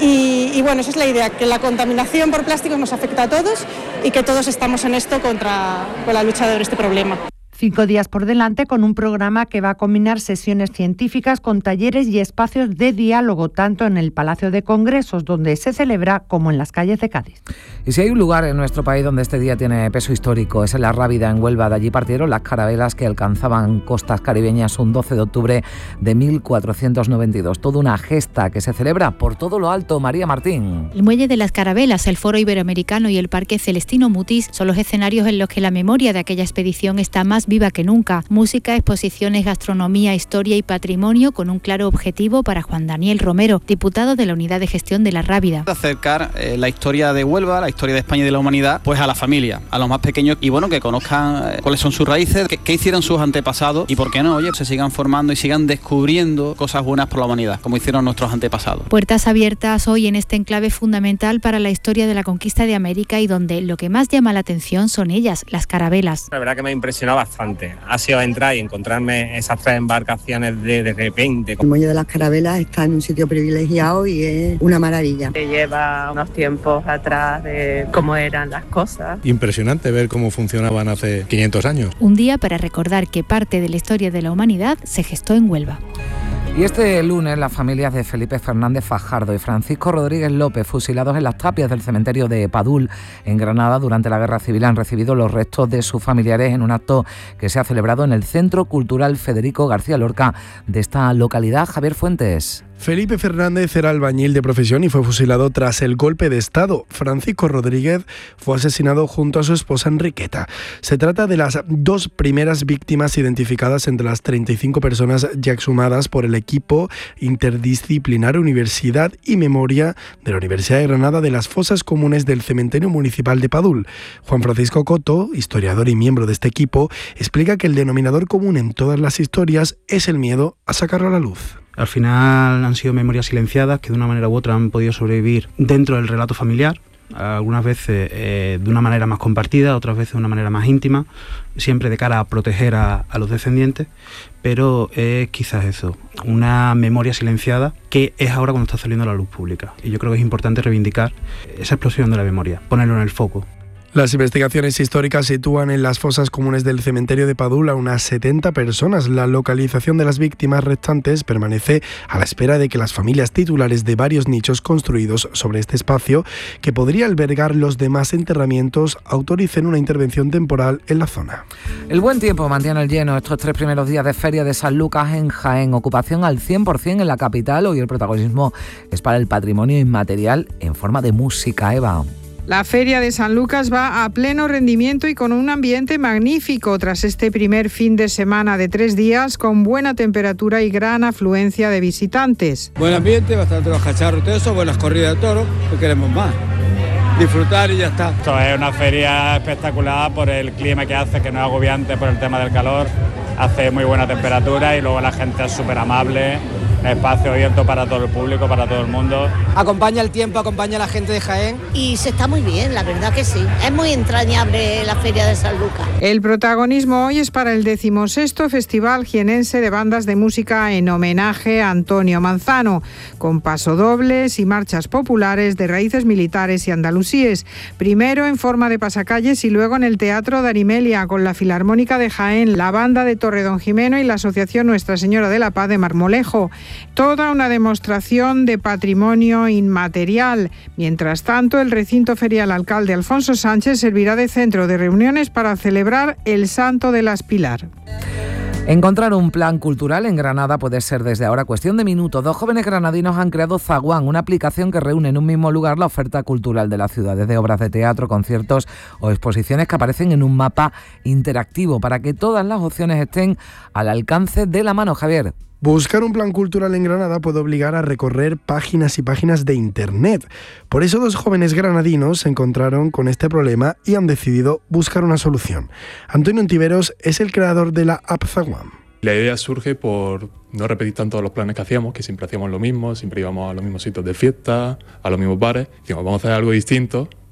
Y, y bueno, esa es la idea, que la contaminación por plásticos nos afecta a todos y que todos estamos en esto contra con la lucha de este problema. Cinco días por delante con un programa que va a combinar sesiones científicas con talleres y espacios de diálogo, tanto en el Palacio de Congresos, donde se celebra, como en las calles de Cádiz. Y si hay un lugar en nuestro país donde este día tiene peso histórico, es en La Rábida, en Huelva. De allí partieron las carabelas que alcanzaban costas caribeñas un doce de octubre de mil cuatrocientos noventa y dos. Toda una gesta que se celebra por todo lo alto. María Martín. El Muelle de las Carabelas, el Foro Iberoamericano y el Parque Celestino Mutis son los escenarios en los que la memoria de aquella expedición está más viva que nunca. Música, exposiciones, gastronomía, historia y patrimonio, con un claro objetivo para Juan Daniel Romero, diputado de la Unidad de Gestión de La Rábida. Acercar eh, la historia de Huelva, la historia de España y de la humanidad, pues a la familia, a los más pequeños, y bueno, que conozcan eh, cuáles son sus raíces, qué, qué hicieron sus antepasados y por qué no, oye, se sigan formando y sigan descubriendo cosas buenas por la humanidad, como hicieron nuestros antepasados. Puertas abiertas hoy en este enclave fundamental para la historia de la conquista de América, y donde lo que más llama la atención son ellas, las carabelas. La verdad que me ha impresionado bastante. Ha sido entrar y encontrarme esas tres embarcaciones de, de repente. El Muelle de las Carabelas está en un sitio privilegiado y es una maravilla. Que lleva unos tiempos atrás de cómo eran las cosas. Impresionante ver cómo funcionaban hace quinientos años. Un día para recordar que parte de la historia de la humanidad se gestó en Huelva. Y este lunes las familias de Felipe Fernández Fajardo y Francisco Rodríguez López, fusilados en las tapias del cementerio de Padul, en Granada, durante la Guerra Civil, han recibido los restos de sus familiares en un acto que se ha celebrado en el Centro Cultural Federico García Lorca de esta localidad. Javier Fuentes. Felipe Fernández era albañil de profesión y fue fusilado tras el golpe de Estado. Francisco Rodríguez fue asesinado junto a su esposa Enriqueta. Se trata de las dos primeras víctimas identificadas entre las treinta y cinco personas ya exhumadas por el equipo interdisciplinar Universidad y Memoria de la Universidad de Granada de las fosas comunes del Cementerio Municipal de Padul. Juan Francisco Coto, historiador y miembro de este equipo, explica que el denominador común en todas las historias es el miedo a sacarlo a la luz. Al final han sido memorias silenciadas que de una manera u otra han podido sobrevivir dentro del relato familiar, algunas veces eh, de una manera más compartida, otras veces de una manera más íntima, siempre de cara a proteger a, a los descendientes, pero es quizás eso, una memoria silenciada que es ahora cuando está saliendo a la luz pública. Y yo creo que es importante reivindicar esa explosión de la memoria, ponerlo en el foco. Las investigaciones históricas sitúan en las fosas comunes del cementerio de Padul a unas setenta personas. La localización de las víctimas restantes permanece a la espera de que las familias titulares de varios nichos construidos sobre este espacio, que podría albergar los demás enterramientos, autoricen una intervención temporal en la zona. El buen tiempo mantiene el lleno estos tres primeros días de Feria de San Lucas en Jaén. Ocupación al cien por ciento en la capital. Hoy el protagonismo es para el patrimonio inmaterial en forma de música. Eva. La Feria de San Lucas va a pleno rendimiento y con un ambiente magnífico tras este primer fin de semana de tres días con buena temperatura y gran afluencia de visitantes. Buen ambiente, bastante los cacharros y todo eso, buenas corridas de toros, ¿qué queremos más? Disfrutar y ya está. Esto es una feria espectacular por el clima que hace, que no es agobiante por el tema del calor, hace muy buena temperatura y luego la gente es súper amable. Espacio abierto para todo el público, para todo el mundo. Acompaña el tiempo, acompaña a la gente de Jaén. Y se está muy bien, la verdad que sí. Es muy entrañable la Feria de San Lucas. El protagonismo hoy es para el decimosexto Festival Jienense de Bandas de Música en homenaje a Antonio Manzano, con pasodobles y marchas populares de raíces militares y andalusíes. Primero en forma de pasacalles y luego en el Teatro de Arimelia, con la Filarmónica de Jaén, la Banda de Torredonjimeno y la Asociación Nuestra Señora de la Paz de Marmolejo. Toda una demostración de patrimonio inmaterial. Mientras tanto, el recinto ferial Alcalde Alfonso Sánchez servirá de centro de reuniones para celebrar el Santo de las Pilar. Encontrar un plan cultural en Granada puede ser desde ahora cuestión de minutos. Dos jóvenes granadinos han creado Zaguán, una aplicación que reúne en un mismo lugar la oferta cultural de la ciudad, desde obras de teatro, conciertos o exposiciones que aparecen en un mapa interactivo para que todas las opciones estén al alcance de la mano. Javier. Buscar un plan cultural en Granada puede obligar a recorrer páginas y páginas de Internet. Por eso dos jóvenes granadinos se encontraron con este problema y han decidido buscar una solución. Antonio Ontiveros es el creador de la app Zaguán. La idea surge por no repetir tanto los planes que hacíamos, que siempre hacíamos lo mismo, siempre íbamos a los mismos sitios de fiesta, a los mismos bares. Dijimos, vamos a hacer algo distinto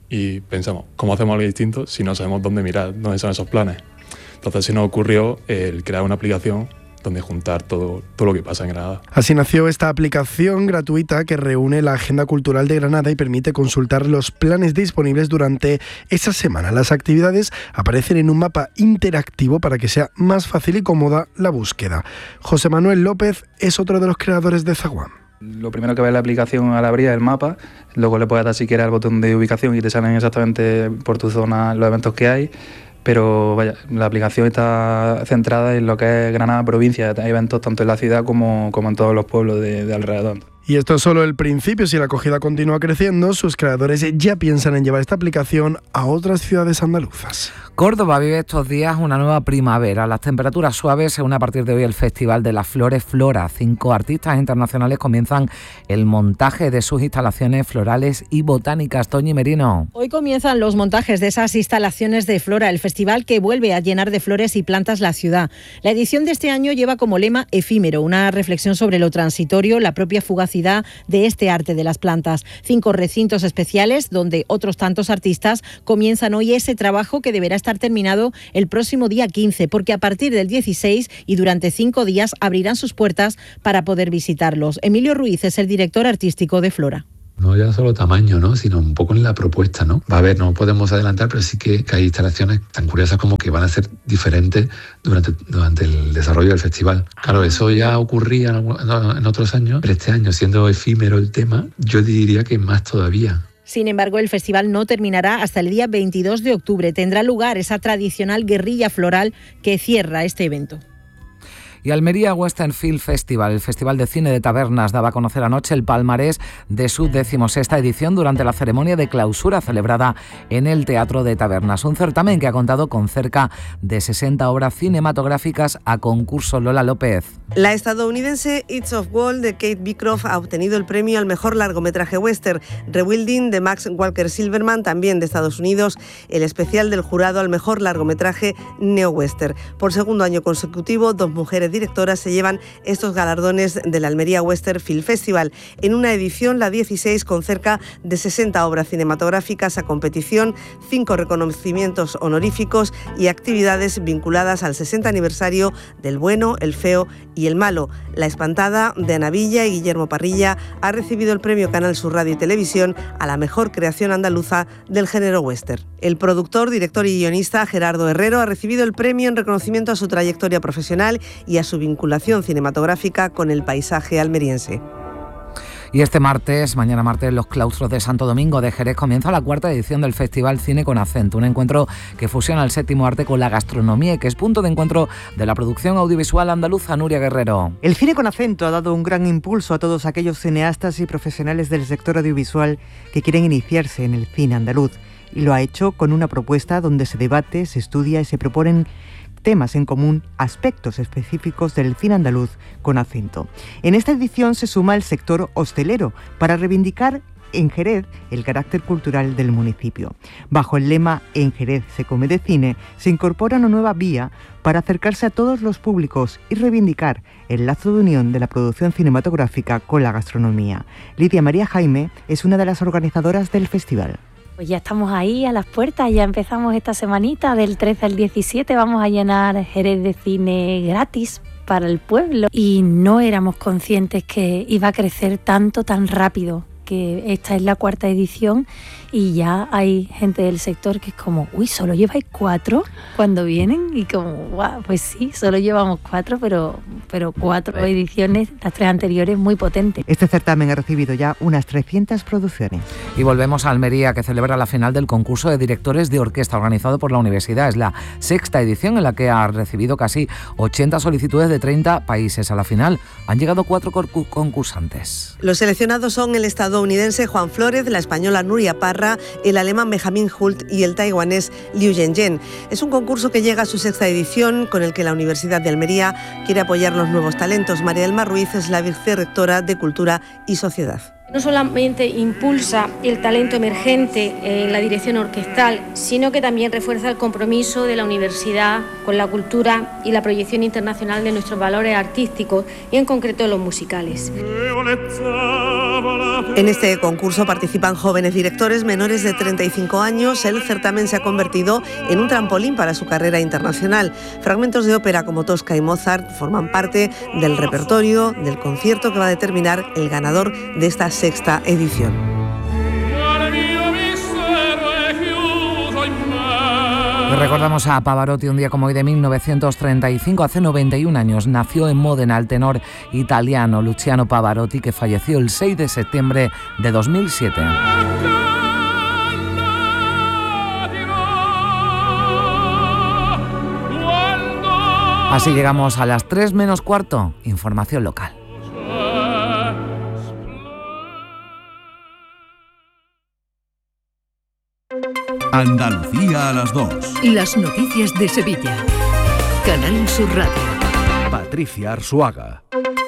y pensamos, ¿cómo hacemos algo distinto si no sabemos dónde mirar, dónde son esos planes? Entonces se nos ocurrió el crear una aplicación donde juntar todo, todo lo que pasa en Granada. Así nació esta aplicación gratuita que reúne la agenda cultural de Granada y permite consultar los planes disponibles durante esa semana. Las actividades aparecen en un mapa interactivo para que sea más fácil y cómoda la búsqueda. José Manuel López es otro de los creadores de Zaguán. Lo primero que ve la aplicación al abrir es el mapa, luego le puedes dar si quieres al botón de ubicación y te salen exactamente por tu zona los eventos que hay. Pero vaya, la aplicación está centrada en lo que es Granada provincia. Hay eventos tanto en la ciudad como, como en todos los pueblos de, de alrededor. Y esto es solo el principio. Si la acogida continúa creciendo, sus creadores ya piensan en llevar esta aplicación a otras ciudades andaluzas. Córdoba vive estos días una nueva primavera. Las temperaturas suaves se une a partir de hoy el Festival de las Flores Flora. Cinco artistas internacionales comienzan el montaje de sus instalaciones florales y botánicas. Toñi Merino. Hoy comienzan los montajes de esas instalaciones de Flora, el festival que vuelve a llenar de flores y plantas la ciudad. La edición de este año lleva como lema efímero, una reflexión sobre lo transitorio, la propia fugacidad de este arte de las plantas. Cinco recintos especiales donde otros tantos artistas comienzan hoy ese trabajo que deberá estar terminado el próximo día quince, porque a partir del dieciséis y durante cinco días abrirán sus puertas para poder visitarlos. Emilio Ruiz es el director artístico de Flora. No ya solo tamaño, ¿no?, sino un poco en la propuesta, ¿no? Va a haber, no podemos adelantar, pero sí que, que hay instalaciones tan curiosas como que van a ser diferentes durante, durante el desarrollo del festival. Claro, eso ya ocurría en, en otros años, pero este año, siendo efímero el tema, yo diría que más todavía. Sin embargo, el festival no terminará hasta el día veintidós de octubre. Tendrá lugar esa tradicional guerrilla floral que cierra este evento. Y Almería Western Film Festival, el Festival de Cine de Tabernas, daba a conocer anoche el palmarés de su decimosexta edición durante la ceremonia de clausura celebrada en el Teatro de Tabernas. Un certamen que ha contado con cerca de sesenta obras cinematográficas a concurso. Lola López. La estadounidense It's of Gold de Kate Beecroft ha obtenido el premio al mejor largometraje western. Rebuilding de Max Walker Silverman, también de Estados Unidos, el especial del jurado al mejor largometraje neo-western. Por segundo año consecutivo, dos mujeres directoras se llevan estos galardones del Almería Western Film Festival. En una edición, la dieciséis, con cerca de sesenta obras cinematográficas a competición, cinco reconocimientos honoríficos y actividades vinculadas al sesenta aniversario del Bueno, el Feo y el Malo. La Espantada, de Ana Villa y Guillermo Parrilla, ha recibido el premio Canal Sur Radio y Televisión a la mejor creación andaluza del género western. El productor, director y guionista Gerardo Herrero ha recibido el premio en reconocimiento a su trayectoria profesional y a su vinculación cinematográfica con el paisaje almeriense. Y este martes, mañana martes, los claustros de Santo Domingo de Jerez comienza la cuarta edición del Festival Cine con Acento, un encuentro que fusiona el séptimo arte con la gastronomía y que es punto de encuentro de la producción audiovisual andaluza. Nuria Guerrero. El Cine con Acento ha dado un gran impulso a todos aquellos cineastas y profesionales del sector audiovisual que quieren iniciarse en el cine andaluz, y lo ha hecho con una propuesta donde se debate, se estudia y se proponen temas en común, aspectos específicos del cine andaluz con acento. En esta edición se suma el sector hostelero para reivindicar en Jerez el carácter cultural del municipio. Bajo el lema "En Jerez se come de cine", se incorpora una nueva vía para acercarse a todos los públicos y reivindicar el lazo de unión de la producción cinematográfica con la gastronomía. Lidia María Jaime es una de las organizadoras del festival. Pues ya estamos ahí a las puertas, ya empezamos esta semanita, del trece al diecisiete, vamos a llenar Jerez de cine gratis para el pueblo. Y no éramos conscientes que iba a crecer tanto, tan rápido, que esta es la cuarta edición y ya hay gente del sector que es como, uy, ¿solo lleváis cuatro cuando vienen? Y como, guau, pues sí, solo llevamos cuatro, pero, pero cuatro ediciones, las tres anteriores, muy potentes. Este certamen ha recibido ya unas trescientas producciones. Y volvemos a Almería, que celebra la final del concurso de directores de orquesta organizado por la universidad. Es la sexta edición en la que ha recibido casi ochenta solicitudes de treinta países. A la final han llegado cuatro concursantes. Los seleccionados son el estadounidense Juan Flórez, la española Nuria Parra, el alemán Benjamin Hult y el taiwanés Liu Zhenjian. Es un concurso que llega a su sexta edición, con el que la Universidad de Almería quiere apoyar los nuevos talentos. María del Mar Ruiz es la vicerrectora de Cultura y Sociedad. No solamente impulsa el talento emergente en la dirección orquestal, sino que también refuerza el compromiso de la universidad con la cultura y la proyección internacional de nuestros valores artísticos y en concreto los musicales. En este concurso participan jóvenes directores menores de treinta y cinco años. El certamen se ha convertido en un trampolín para su carrera internacional. Fragmentos de ópera como Tosca y Mozart forman parte del repertorio del concierto que va a determinar el ganador de esta sexta edición. Recordamos a Pavarotti un día como hoy de mil novecientos treinta y cinco, hace noventa y un años. Nació en Módena el tenor italiano Luciano Pavarotti, que falleció el seis de septiembre de dos mil siete. Así llegamos a las tres menos cuarto. Información local. Andalucía a las dos. Las noticias de Sevilla. Canal Sur Radio. Patricia Arzuaga.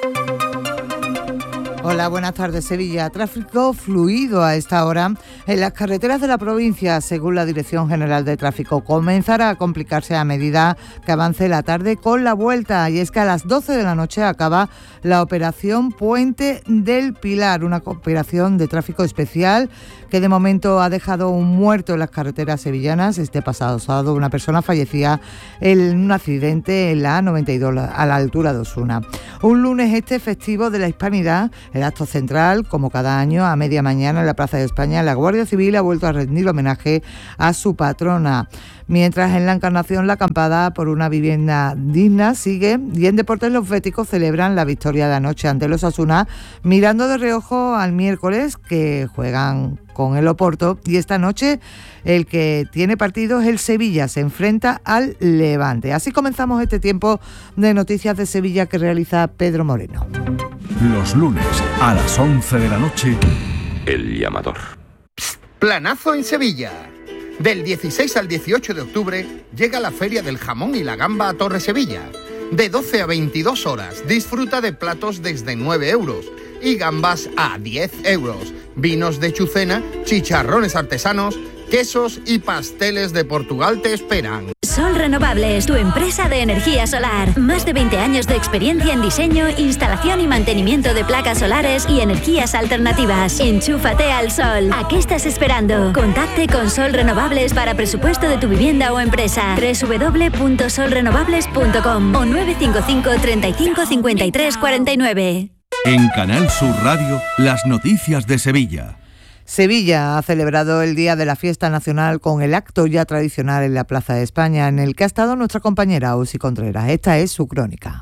Hola, buenas tardes. Sevilla. Tráfico fluido a esta hora en las carreteras de la provincia, según la Dirección General de Tráfico. Comenzará a complicarse a medida que avance la tarde con la vuelta. Y es que a las doce de la noche acaba la operación Puente del Pilar, una operación de tráfico especial que de momento ha dejado un muerto en las carreteras sevillanas. Este pasado sábado una persona fallecía en un accidente en la A noventa y dos a la altura de Osuna. Un lunes este festivo de la Hispanidad. El acto central, como cada año, a media mañana en la Plaza de España, la Guardia Civil ha vuelto a rendir homenaje a su patrona. Mientras en la Encarnación la acampada por una vivienda digna sigue, y en Deportes los béticos celebran la victoria de anoche ante los Osasuna, mirando de reojo al miércoles que juegan con el Oporto, y esta noche el que tiene partido es el Sevilla, se enfrenta al Levante. Así comenzamos este tiempo de Noticias de Sevilla que realiza Pedro Moreno. Los lunes a las once de la noche, El Llamador. Planazo en Sevilla. Del dieciséis al dieciocho de octubre llega la Feria del Jamón y la Gamba a Torre Sevilla. De doce a veintidós horas disfruta de platos desde nueve euros y gambas a diez euros. Vinos de Chucena, chicharrones artesanos, quesos y pasteles de Portugal te esperan. Sol Renovables, tu empresa de energía solar. Más de veinte años de experiencia en diseño, instalación y mantenimiento de placas solares y energías alternativas. Enchúfate al sol. ¿A qué estás esperando? Contacte con Sol Renovables para presupuesto de tu vivienda o empresa. doble u doble u doble u punto sol renovables punto com o nueve cinco cinco, treinta y cinco, cincuenta y tres, cuarenta y nueve. En Canal Sur Radio, las noticias de Sevilla. Sevilla ha celebrado el Día de la Fiesta Nacional con el acto ya tradicional en la Plaza de España, en el que ha estado nuestra compañera Usi Contreras. Esta es su crónica.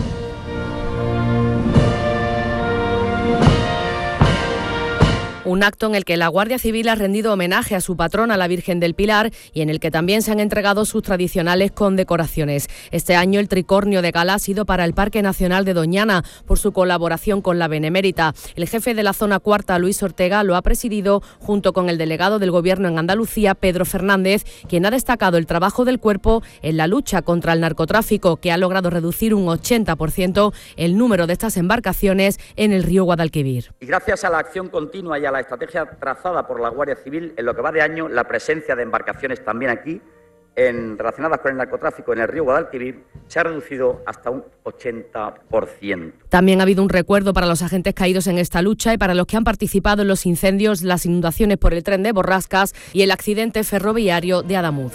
Un acto en el que la Guardia Civil ha rendido homenaje a su patrona, la Virgen del Pilar, y en el que también se han entregado sus tradicionales condecoraciones. Este año el tricornio de gala ha sido para el Parque Nacional de Doñana, por su colaboración con la Benemérita. El jefe de la Zona Cuarta, Luis Ortega, lo ha presidido junto con el delegado del Gobierno en Andalucía, Pedro Fernández, quien ha destacado el trabajo del cuerpo en la lucha contra el narcotráfico, que ha logrado reducir un ochenta por ciento el número de estas embarcaciones en el río Guadalquivir. Y gracias a la acción continua y a la estrategia trazada por la Guardia Civil, en lo que va de año, la presencia de embarcaciones también aquí, en, relacionadas con el narcotráfico en el río Guadalquivir, se ha reducido hasta un ochenta por ciento. También ha habido un recuerdo para los agentes caídos en esta lucha y para los que han participado en los incendios, las inundaciones por el tren de Borrascas y el accidente ferroviario de Adamuz.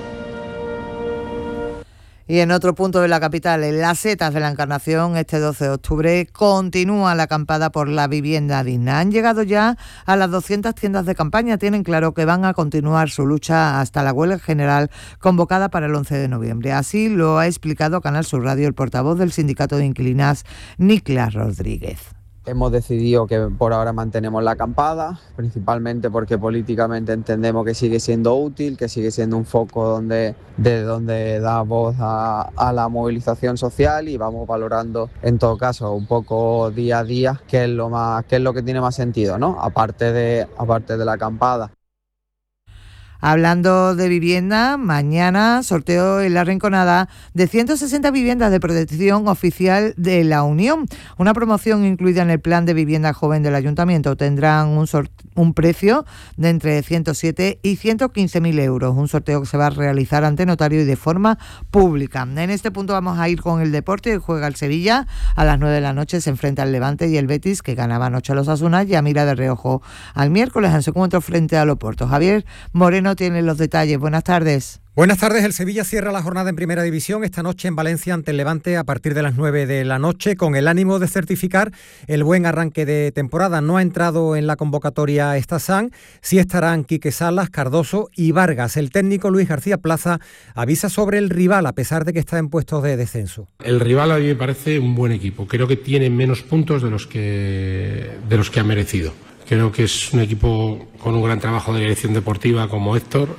Y en otro punto de la capital, en Las Setas de la Encarnación, este doce de octubre, continúa la acampada por la vivienda digna. Han llegado ya a las doscientas tiendas de campaña. Tienen claro que van a continuar su lucha hasta la huelga general convocada para el once de noviembre. Así lo ha explicado a Canal Sur Radio el portavoz del Sindicato de Inquilinas, Niklas Rodríguez. Hemos decidido que por ahora mantenemos la acampada, principalmente porque políticamente entendemos que sigue siendo útil, que sigue siendo un foco donde, de donde da voz a, a la movilización social, y vamos valorando en todo caso un poco día a día qué es lo más, qué es lo que tiene más sentido, ¿no? Aparte de, aparte de la acampada. Hablando de vivienda, mañana sorteo en La Rinconada de ciento sesenta viviendas de protección oficial de la Unión. Una promoción incluida en el plan de vivienda joven del Ayuntamiento. Tendrán un, sort- un precio de entre ciento siete y ciento quince mil euros. Un sorteo que se va a realizar ante notario y de forma pública. En este punto vamos a ir con el deporte. Juega el Sevilla. A las nueve de la noche se enfrenta al Levante y el Betis, que ganaba anoche a los Osasuna, ya mira de reojo al miércoles en su encuentro frente al Oporto. Javier Moreno tiene los detalles. Buenas tardes. Buenas tardes. El Sevilla cierra la jornada en Primera División esta noche en Valencia ante el Levante a partir de las nueve de la noche con el ánimo de certificar el buen arranque de temporada. No ha entrado en la convocatoria Estazán, sí estarán Quique Salas, Cardoso y Vargas. El técnico Luis García Plaza avisa sobre el rival a pesar de que está en puestos de descenso. El rival a mí me parece un buen equipo. Creo que tiene menos puntos de los que, de los que ha merecido. Creo que es un equipo con un gran trabajo de dirección deportiva como Héctor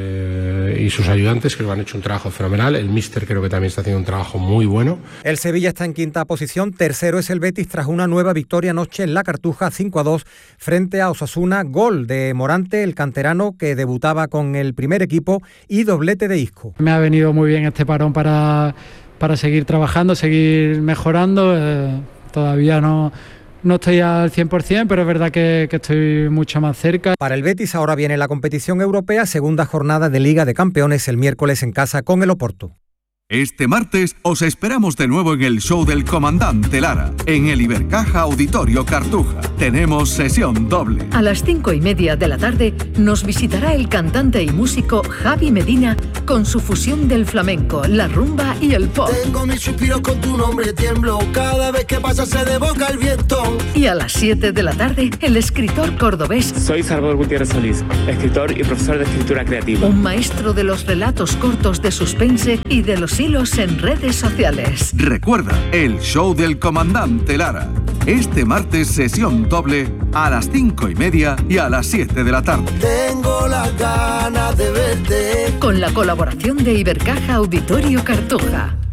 eh, y sus ayudantes, creo que han hecho un trabajo fenomenal. El míster creo que también está haciendo un trabajo muy bueno. El Sevilla está en quinta posición, tercero es el Betis tras una nueva victoria anoche en La Cartuja cinco a dos frente a Osasuna. Gol de Morante, el canterano que debutaba con el primer equipo, y doblete de Isco. Me ha venido muy bien este parón para, para seguir trabajando, seguir mejorando. Eh, todavía no... No estoy al cien por ciento, pero es verdad que, que estoy mucho más cerca. Para el Betis ahora viene la competición europea, segunda jornada de Liga de Campeones el miércoles en casa con el Oporto. Este martes os esperamos de nuevo en el show del Comandante Lara, en el Ibercaja Auditorio Cartuja. Tenemos sesión doble. A las cinco y media de la tarde nos visitará el cantante y músico Javi Medina con su fusión del flamenco, la rumba y el pop. Tengo mis suspiros con tu nombre, tiemblo cada vez que pasa se desboca el viento. Y a las siete de la tarde el escritor cordobés. Soy Salvador Gutiérrez Solís, escritor y profesor de escritura creativa. Un maestro de los relatos cortos de suspense y de los hilos en redes sociales. Recuerda, el show del Comandante Lara. Este martes sesión doble a las cinco y media y a las siete de la tarde. Tengo las ganas de verte. Con la colaboración de Ibercaja Auditorio Cartuja.